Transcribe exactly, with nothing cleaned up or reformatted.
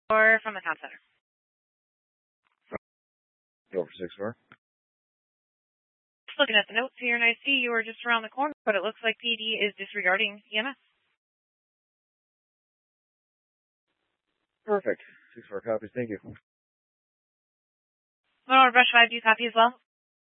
Or from the comp center. Go for six four. Just looking at the notes here, and I see you were just around the corner, but it looks like P D is disregarding E M S. Perfect. six four copies. Thank you. Motor Brush five, do you copy as well?